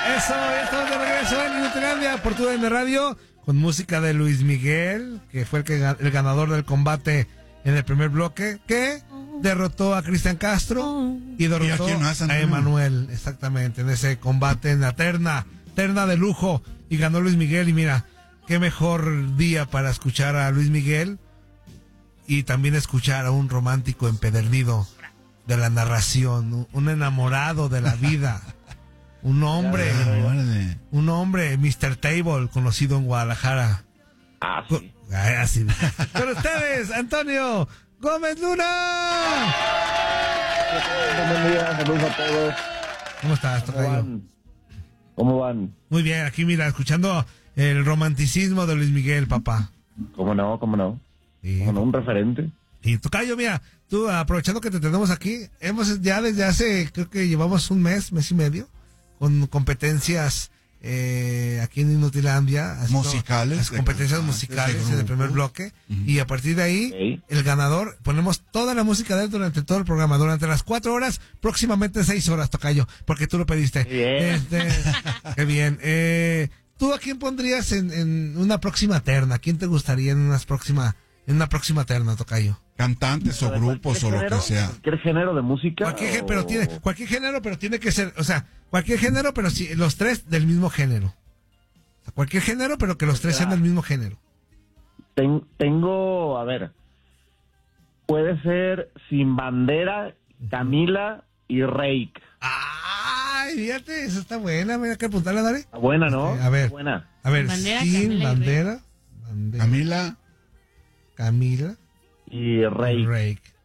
Eso, ya estamos de regreso en Inutilandia por TUDN Radio con música de Luis Miguel, que fue el ganador del combate en el primer bloque, que derrotó a Cristian Castro y derrotó a Emanuel, exactamente, en ese combate en la terna de lujo, y ganó Luis Miguel. Y mira, qué mejor día para escuchar a Luis Miguel y también escuchar a un romántico empedernido de la narración, un enamorado de la vida. Un hombre, Mr. Table, conocido en Guadalajara. Sí. Así. Con ustedes, Antonio Gómez Luna. Buen día, saludos a todos. ¿Cómo estás, tocayo? ¿Cómo van? Muy bien, aquí mira, escuchando el romanticismo de Luis Miguel, papá. ¿Cómo no? Sí. ¿Cómo no? Un referente. Y tocayo, mira, tú aprovechando que te tenemos aquí, hemos ya desde hace, creo que llevamos un mes y medio, con competencias aquí en Inutilandia. Musicales. Competencias musicales en el primer bloque. Y a partir de ahí, el ganador, ponemos toda la música de él durante todo el programa, durante las 4 horas, próximamente 6 horas, tocayo, porque tú lo pediste. Bien. Qué bien. ¿Tú a quién pondrías en una próxima terna? ¿Quién te gustaría en una próxima terna, tocayo? Cantantes o grupos o lo que sea. ¿Cualquier género de música? Cualquier género, pero tiene que ser, o sea, cualquier género, pero sí, los tres del mismo género. O sea, cualquier género, pero que los tres sean del mismo género. Tengo, a ver, puede ser Sin Bandera, Camila y Reik. Ay, fíjate, esa está buena, mira que apuntarla, Dari. Está buena, ¿no? A ver, buena. A ver, Bandera, Sin Camila y Bandera, Camila y Reik. Reik.